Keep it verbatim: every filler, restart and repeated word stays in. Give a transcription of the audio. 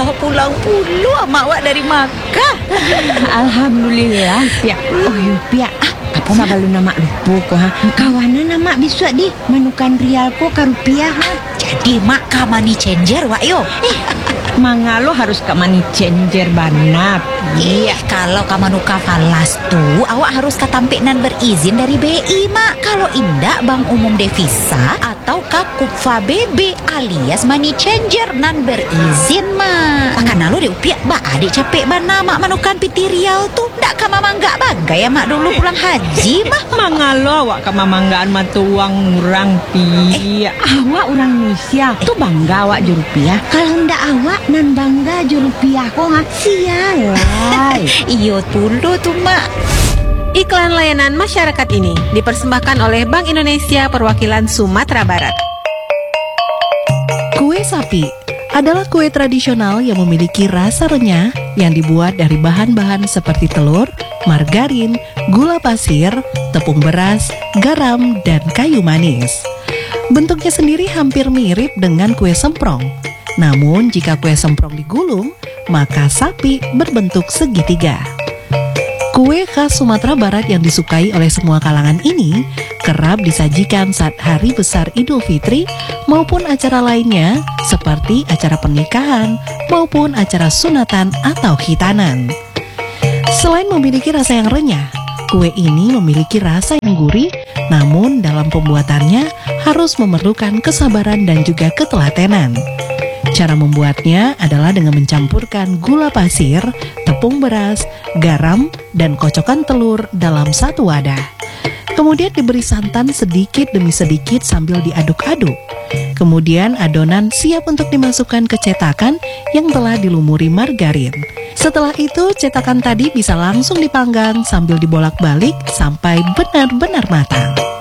dah pulang puluh mak awak dari Makkah. Alhamdulillah, Pia. Oh, yu Pia. Apa sabalu nama lupa ko ha. Kawanan nama bisu di manukan rial ko ka rupiah ha. Jadi mak ka money changer wak yo. Eh, mangalo harus ka money changer banap. Iya, kalau ka manuka falas tuh awak harus katampik nan berizin dari B I mak. Kalau indak Bank Umum Devisa atau ka Kupfa B B alias money changer nan berizin mak. Makanya lo deh upiak ba adik capek bana mak manukan piti riau tuh. Ndak ka mama nggak bagai ya mak dulu pulang haji mah. Mangalo awak ka mamanggaan matuang urang Pia. Eh, awak orang Indonesia tuh bangga awak ju rupiah. Kalau ndak awak nan bangga ju rupiah kok ha. Sialai. Iyo dulu tuh mak. Iklan layanan masyarakat ini dipersembahkan oleh Bank Indonesia Perwakilan Sumatera Barat. Kue sapi adalah kue tradisional yang memiliki rasa renyah yang dibuat dari bahan-bahan seperti telur, margarin, gula pasir, tepung beras, garam, dan kayu manis. Bentuknya sendiri hampir mirip dengan kue semprong. Namun jika kue semprong digulung, maka sapi berbentuk segitiga. Kue khas Sumatera Barat yang disukai oleh semua kalangan ini kerap disajikan saat hari besar Idul Fitri maupun acara lainnya seperti acara pernikahan maupun acara sunatan atau khitanan. Selain memiliki rasa yang renyah, kue ini memiliki rasa yang gurih, namun dalam pembuatannya harus memerlukan kesabaran dan juga ketelatenan. Cara membuatnya adalah dengan mencampurkan gula pasir, tepung beras, garam, dan kocokan telur dalam satu wadah. Kemudian diberi santan sedikit demi sedikit sambil diaduk-aduk. Kemudian adonan siap untuk dimasukkan ke cetakan yang telah dilumuri margarin. Setelah itu cetakan tadi bisa langsung dipanggang sambil dibolak-balik sampai benar-benar matang.